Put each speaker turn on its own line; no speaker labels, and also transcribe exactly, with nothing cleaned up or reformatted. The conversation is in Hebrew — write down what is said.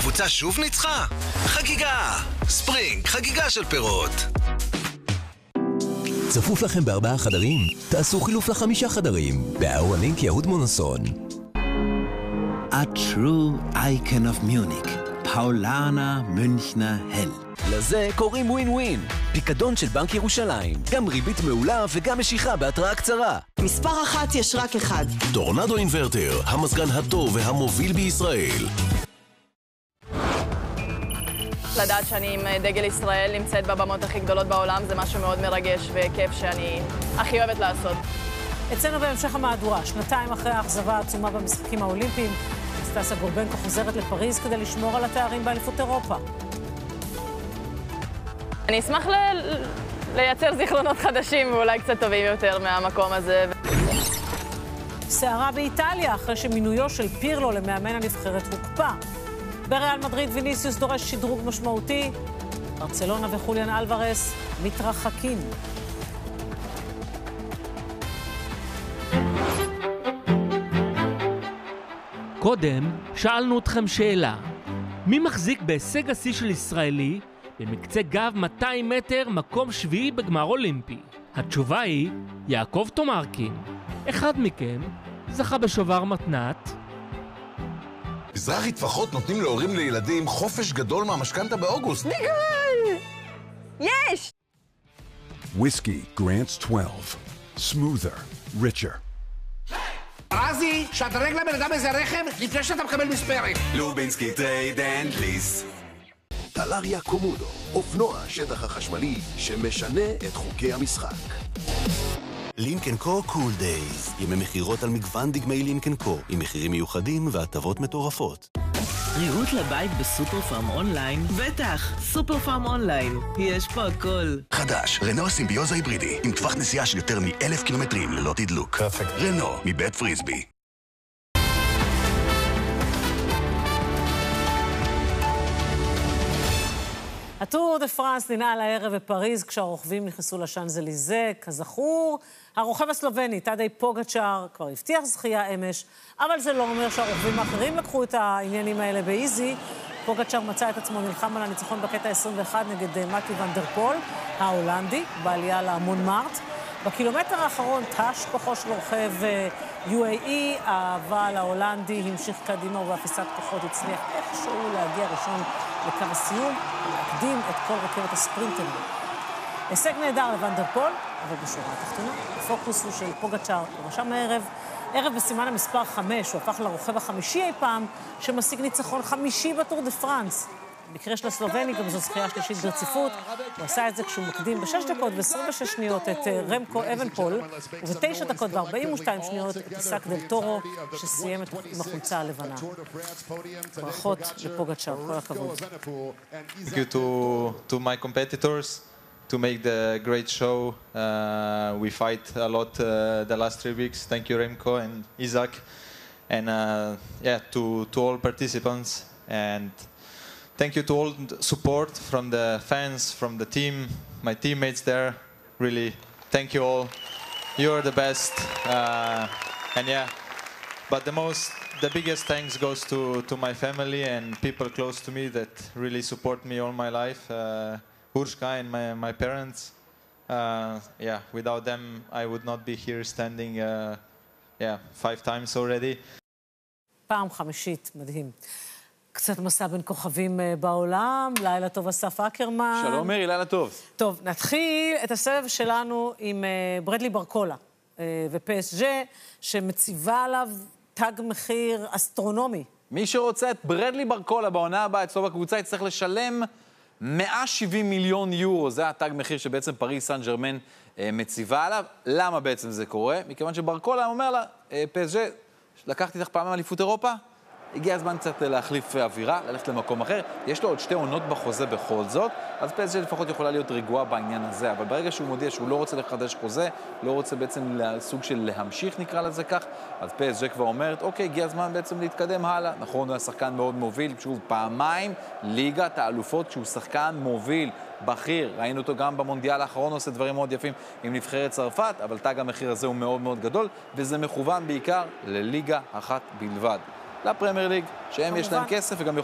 הקבוצה שוב ניצחה? חגיגה! ספרינג, חגיגה של פירות.
צפוף לכם בארבעה חדרים? תעשו חילוף לחמישה חדרים. באהרונינק יהוד מונוסון.
A true icon of Munich. פאולנה מünchner הל.
לזה קוראים ווין ווין. פיקדון של בנק ירושלים. גם ריבית מעולה וגם משיכה בהתראה קצרה.
מספר אחת יש רק אחד.
טורנדו אינברטר, המזגן הטוב והמוביל בישראל.
לדעת שאני עם דגל ישראל נמצאת בבמות הכי גדולות בעולם, זה משהו מאוד מרגש וכיף שאני הכי אוהבת לעשות.
אצלנו בהמשך המהדורה, שנתיים אחרי האכזבה העצומה במשחקים האולימפיים, סטסיה גורבנקו חוזרת לפריז כדי לשמור על התארים באליפות אירופה.
אני אשמח ל- לייצר זיכרונות חדשים ואולי קצת טובים יותר מהמקום הזה.
סערה באיטליה אחרי שמינויו של פירלו למאמן הנבחרת הוקפא. בריאל מדריד ויניסיוס דורש שדרוג משמעותי. ברצלונה וחוליאן אלוורס מתרחקים.
קודם שאלנו אתכם שאלה. מי מחזיק בהישג השיא של ישראלי במקצה גב מאתיים מטר מקום שביעי בגמר אולימפי? התשובה היא יעקב תומרקין. אחד מכם זכה בשובר מתנת.
מזרחי טפחות נותנים להורים לילדים חופש גדול מהמשכנתה באוגוסט.
ניגול! יש!
Whiskey Grants twelve. Smoother, richer.
רזי, שדרג לבן אדם איזה רכב לפני שאתה מקבל מספרת.
לובינסקי טרייד אנד ליס.
טלריה קומודו, אופנוע השטח החשמלי שמשנה את חוקי המשחק.
לינקן קו קול דייז, ימי מחירות על מגוון דגמי לינקן קו, עם מחירים מיוחדים והטבות מטורפות.
ריהוט לבית בסופר פארם אונליין? בטח, סופר פארם אונליין. יש פה הכל.
חדש, רנו סימביוזה היברידי, עם טווח נסיעה של יותר מאלף קילומטרים ללא תדלוק. פרפקט. רנו, מבית פריסבי.
הטור דה פרנס ננעל הערב בפריז כשהרוכבים נכנסו לשאנזליזה. כזכור, הרוכב הסלובני טאדej פוגאצ'אר כבר הבטיח זכייה אמש, אבל זה לא אומר שהרוכבים האחרים לקחו את העניינים האלה באיזי. פוגאצ'אר מצא את עצמו נלחם על הניצחון בקטע עשרים ואחת נגד מתי ואן דר פול, ההולנדי, בעלייה למונמרט. בקילומטר האחרון תש כוחו של רוכב יו איי אי, אבל ההולנדי המשיך קדימה ובאפיסת כוחות הצליח איכשהו להגיע ראשון לקו הסיום, להקדים את כל רכבת הספרינטרים. הישג נהדר לוואן דר פול, אבל בשורה התחתונה, הפוקוס הוא של פוגאצ'אר ורשם הערב. ערב בסימן המספר חמש, הוא הפך לרוכב החמישי אי פעם, שמשיג ניצחון חמישי בטור דה פרנס. במקרה של הסלובני, גם זו זכייה שלישית ברציפות. הוא עשה את זה כשהוא מקדים בשש דקות ו-עשרים ושש שניות את רמקו אבנפול, ובתשע דקות ו-ארבעים ושתיים שניות את איסק דל טורו, שסיים את עם החולצה הלבנה. ברכות לפוגאצ'אר, כל הכבוד.
Thank you to, to my competitors to make the great show. Uh, we fight a lot uh, the last three weeks. Thank you, Remco and Isaac. And uh, yeah, to, to all participants. And thank you to all the support from the fans, from the team, my teammates there. Really, thank you all. You're the best. Uh, and yeah, but the most, the biggest thanks goes to, to my family and people close to me that really support me all my life. Uh, Urshka and my, my parents. Uh, yeah, without them, I would not be here standing, uh, yeah, five times already.
פעם חמישית, מדהים. קצת מסע בין כוכבים בעולם, לילה טוב אסף אקרמן.
שלום מירי, לילה טוב.
טוב, נתחיל את הסבב שלנו עם ברדלי ברקולה ו-פי אס ג'י, שמציבה עליו תג מחיר אסטרונומי.
מי שרוצה את ברדלי ברקולה בעונה הבאה אצלו בקבוצה יצטרך לשלם מאה ושבעים מיליון יורו. זה התג מחיר שבעצם פריס סן ז'רמן מציבה עליו. למה בעצם זה קורה? מכיוון שברקולה אומר לה, פי אס ג'י, לקחתי לך פעמים אליפות אירופה, הגיע הזמן קצת להחליף אווירה, ללכת למקום אחר. יש לו עוד שתי עונות בחוזה בכל זאת, אז פי אס ג'י לפחות יכולה להיות רגועה בעניין הזה. אבל ברגע שהוא מודיע שהוא לא רוצה לחדש חוזה, לא רוצה בעצם סוג של להמשיך, נקרא לזה כך, אז פי אס ג'י כבר אומרת, אוקיי, הגיע הזמן בעצם להתקדם הלאה. נכון, הוא היה שחקן מאוד מוביל, שוב, פעמיים ליגת האלופות, כשהוא שחקן מוביל, בכיר. ראינו אותו גם במונדיאל האחרון, עושה דברים מאוד יפים עם נבחרת צרפת, אבל תג המחיר הזה הוא מאוד מאוד גדול, וזה מכוון בעיקר לליגה אחת בלבד. לפרמייר ליג, שהם יש להם כסף וגם